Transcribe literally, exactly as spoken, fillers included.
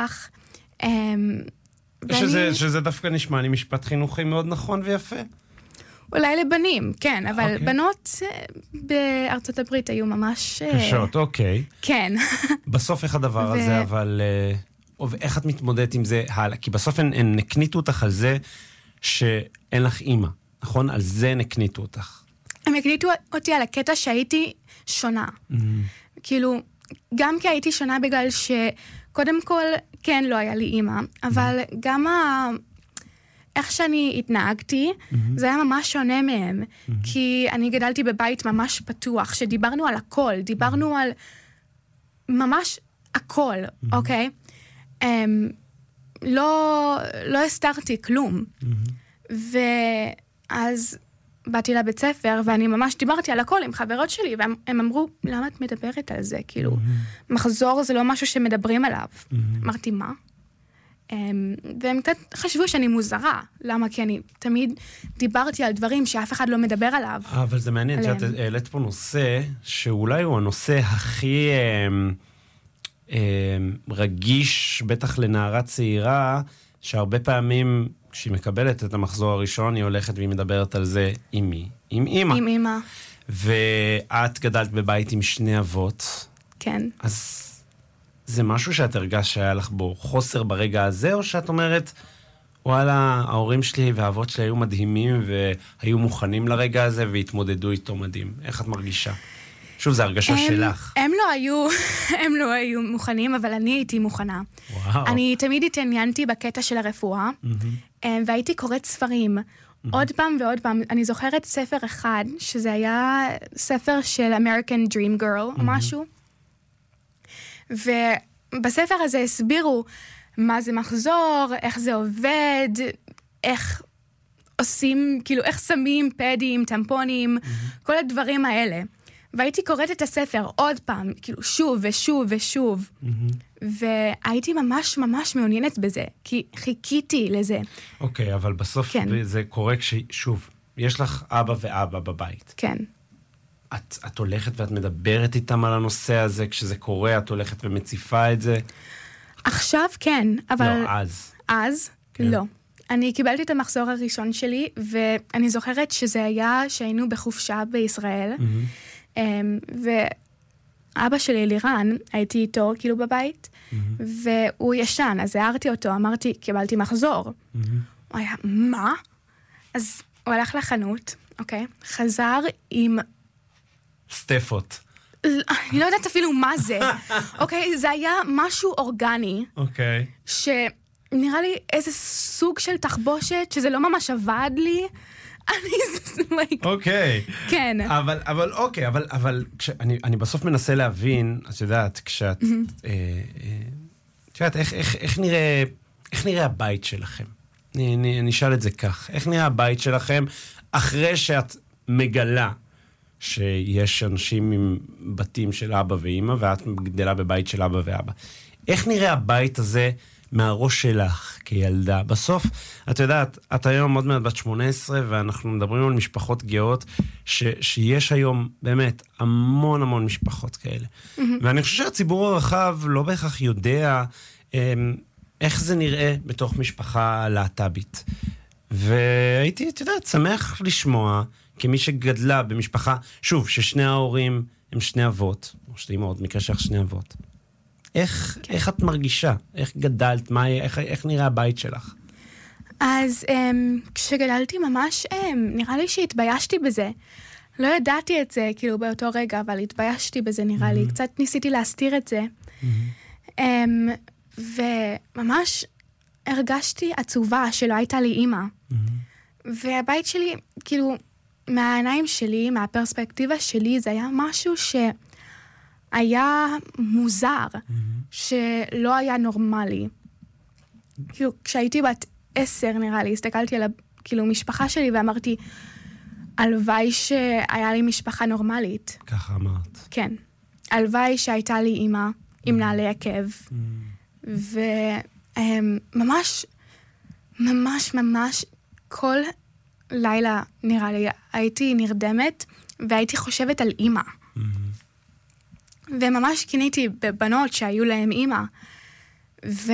פתוח. שזה, שזה דווקא נשמע לי משפט חינוכי מאוד נכון ויפה. אולי לבנים, כן, אבל okay. בנות בארצות הברית היו ממש... קשות, אוקיי. Okay. כן. בסוף איך הדבר ו... הזה, אבל... ואיך את מתמודדת עם זה הלאה? כי בסוף הן, הן נקניתו אותך על זה שאין לך אימא, נכון? על זה נקניתו אותך. הם הקניתו אותי על הקטע שהייתי שונה. Mm-hmm. כאילו, גם כי הייתי שונה בגלל שקודם כל, כן, לא היה לי אימא, אבל mm-hmm. גם ה... איך שאני התנהגתי, mm-hmm. זה היה ממש שונה מהם. Mm-hmm. כי אני גדלתי בבית ממש פתוח, שדיברנו על הכל, דיברנו mm-hmm. על ממש הכל, mm-hmm. אוקיי? Um, לא, לא הסתרתי כלום. Mm-hmm. ואז באתי לבית ספר, ואני ממש דיברתי על הכל עם חברות שלי, והם הם אמרו, למה את מדברת על זה? כאילו, mm-hmm. מחזור זה לא משהו שמדברים עליו. Mm-hmm. אמרתי, מה? Um, והם קצת חשבו שאני מוזרה. למה? כי אני תמיד דיברתי על דברים שאף אחד לא מדבר עליו. אבל זה מעניין, שאת העלית פה נושא, שאולי הוא הנושא הכי um, um, רגיש, בטח לנערה צעירה, שהרבה פעמים, כשהיא מקבלת את המחזור הראשון, היא הולכת והיא מדברת על זה עם מי? עם אמא. עם אמא. ואת גדלת בבית עם שני אבות. כן. אז... זה משהו שאת הרגש שהיה לך בו חוסר ברגע הזה, או שאת אומרת, וואלה, ההורים שלי והאבות שלי היו מדהימים, והיו מוכנים לרגע הזה, והתמודדו איתו מדהים. איך את מרגישה? שוב, זה הרגשה הם, שלך. הם לא היו, הם לא היו מוכנים, אבל אני הייתי מוכנה. וואו. אני תמיד התעניינתי בקטע של הרפואה, mm-hmm. והייתי קוראת ספרים, mm-hmm. עוד פעם ועוד פעם. אני זוכרת ספר אחד, שזה היה ספר של American Dream Girl, mm-hmm. או משהו, ובספר הזה הסבירו מה זה מחזור, איך זה עובד, איך עושים, כאילו, איך שמים פדים, טמפונים, mm-hmm. כל הדברים האלה. והייתי קוראת את הספר עוד פעם, כאילו, שוב ושוב ושוב. Mm-hmm. והייתי ממש ממש מעוניינת בזה, כי חיכיתי לזה. אוקיי, אבל בסוף כן. זה קורה כששוב, יש לך אבא ואבא בבית. כן. את, את הולכת ואת מדברת איתם על הנושא הזה, כשזה קורה, את הולכת ומציפה את זה? עכשיו כן, אבל... לא, אז. אז? כן. לא. אני קיבלתי את המחזור הראשון שלי, ואני זוכרת שזה היה שהיינו בחופשה בישראל, mm-hmm. ואבא שלי, לירן, הייתי איתו כאילו בבית, mm-hmm. והוא ישן, אז הערתי אותו, אמרתי, קיבלתי מחזור. Mm-hmm. הוא היה, מה? אז הוא הלך לחנות, אוקיי? חזר עם... סטפות. אני לא יודעת אפילו מה זה. אוקיי, זה היה משהו אורגני. אוקיי. שנראה לי איזה סוג של תחבושת, שזה לא ממש עבד לי. אני... אוקיי. כן. אבל, אבל, אוקיי, אבל, אבל, כשאני, אני בסוף מנסה להבין, את יודעת, כשאת, את יודעת, איך, איך, איך נראה, איך נראה הבית שלכם? אני, אני, אני אשאל את זה כך. איך נראה הבית שלכם אחרי שאת מגלה שיש אנשים עם בתים של אבא ואמא, ואת גדלה בבית של אבא ואבא. איך נראה הבית הזה מהראש שלך כילדה? בסוף, את יודעת, את היום עוד מעט בת שמונה עשרה, ואנחנו מדברים על משפחות גאות, ש, שיש היום באמת המון המון משפחות כאלה. Mm-hmm. ואני חושב שהציבור הרחב לא בהכרח יודע איך זה נראה בתוך משפחה להט"בית. והייתי, את יודעת, שמח לשמוע, כמי שגדלה במשפחה, שוב, ששני ההורים הם שני אבות, או שתי אמהות, מקרה שלך שני אבות. איך, כן. איך את מרגישה? איך גדלת? מה, איך, איך נראה הבית שלך? אז um, כשגדלתי ממש, um, נראה לי שהתביישתי בזה. לא ידעתי את זה, כאילו, באותו רגע, אבל התביישתי בזה, נראה mm-hmm. לי. קצת ניסיתי להסתיר את זה. Mm-hmm. Um, וממש הרגשתי עצובה שלא הייתה לי אימא. Mm-hmm. והבית שלי, כאילו, מהעיניים שלי, מהפרספקטיבה שלי, זה היה משהו שהיה מוזר, mm-hmm. שלא היה נורמלי. כאילו, כשהייתי בת עשר, נראה לי, הסתכלתי על, כאילו, משפחה שלי ואמרתי, הלוואי שהיה לי משפחה נורמלית. ככה אמרת. כן. הלוואי שהייתה לי אימא, עם נעלי עקב. Mm-hmm. וממש, ממש, ממש, כל... לילה, נראה לי, הייתי נרדמת, והייתי חושבת על אימא. Mm-hmm. וממש קיניתי בבנות שהיו להם אימא. ו...